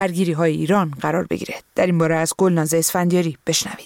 درگیری‌های ایران قرار بگیره. در این باره از گلناز اسفندیاری بشنوید.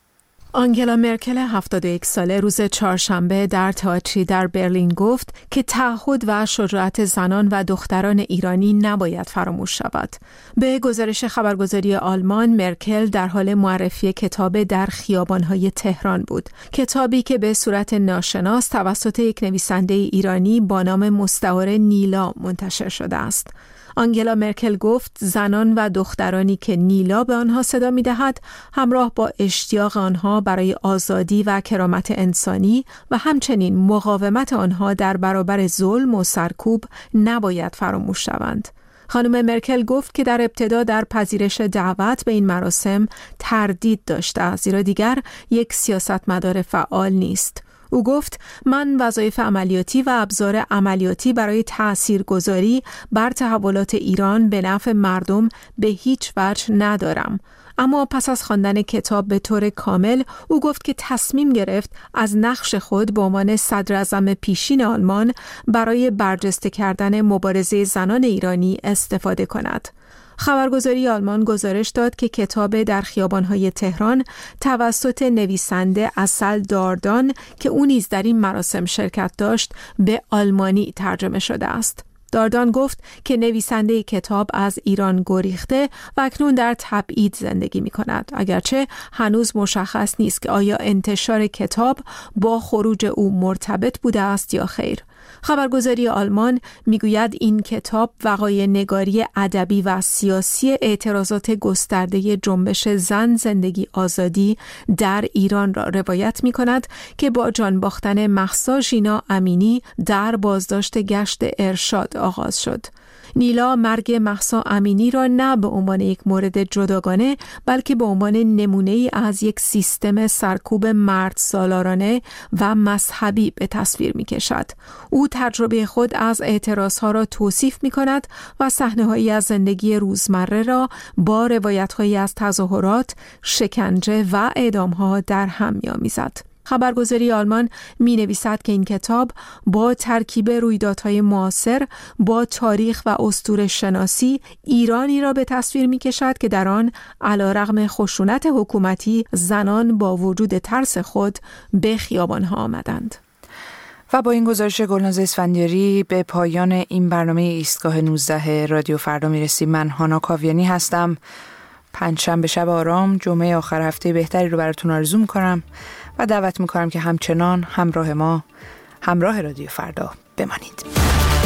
آنگلا مرکل 71 ساله روز چهارشنبه در تئاتری در برلین گفت که تعهد و شجاعت زنان و دختران ایرانی نباید فراموش شود. به گزارش خبرگزاری آلمان، مرکل در حال معرفی کتاب در خیابان‌های تهران بود. کتابی که به صورت ناشناس توسط یک نویسنده ایرانی با نام مستعار نیلا منتشر شده است. آنگلا مرکل گفت زنان و دخترانی که نیلا به آنها صدا می‌دهد همراه با اشتیاق آنها برای آزادی و کرامت انسانی و همچنین مقاومت آنها در برابر ظلم و سرکوب نباید فراموش شوند. خانم مرکل گفت که در ابتدا در پذیرش دعوت به این مراسم تردید داشته است، زیرا دیگر یک سیاستمدار فعال نیست. او گفت من وظایف عملیاتی و ابزار عملیاتی برای تاثیرگذاری بر تحولات ایران به نفع مردم به هیچ وجه ندارم. اما پس از خواندن کتاب به طور کامل او گفت که تصمیم گرفت از نقش خود به عنوان صدراعظم پیشین آلمان برای برجسته کردن مبارزه زنان ایرانی استفاده کند. خبرگزاری آلمان گزارش داد که کتاب در خیابان‌های تهران توسط نویسنده اصل داردان که او نیز در این مراسم شرکت داشت به آلمانی ترجمه شده است. داردان گفت که نویسنده کتاب از ایران گریخته و اکنون در تبعید زندگی می کند، اگرچه هنوز مشخص نیست که آیا انتشار کتاب با خروج او مرتبط بوده است یا خیر. خبرگزاری آلمان میگوید این کتاب وقایع نگاری ادبی و سیاسی اعتراضات گسترده جنبش زن زندگی آزادی در ایران را روایت می کند که با جان باختن مهسا ژینا امینی در بازداشت گشت ارشاد آغاز شد. نیلا مرگ مهسا امینی را نه به عنوان یک مورد جداگانه بلکه به عنوان نمونه‌ای از یک سیستم سرکوب مرد سالارانه و مذهبی به تصویر می‌کشد. او تجربه خود از اعتراضها را توصیف می‌کند و صحنه‌هایی از زندگی روزمره را با روایت‌هایی از تظاهرات، شکنجه و اعدام‌ها در هم می‌آمیزد. خبرگزاری آلمان می نویسد که این کتاب با ترکیب رویدادهای معاصر با تاریخ و اسطوره شناسی ایرانی را به تصویر می کشد که در آن علیرغم خشونت حکومتی زنان با وجود ترس خود به خیابانها آمدند. و با این گزارش گلناز اسفندیاری به پایان این برنامه ایستگاه 19 رادیو فردا می رسیم. من هانا کاویانی هستم. پنجشنبه شب آرام، جمعه آخر هفته بهتری رو براتون آرزو می‌کنم و دعوت می‌کنم که همچنان همراه ما، همراه رادیو فردا بمانید.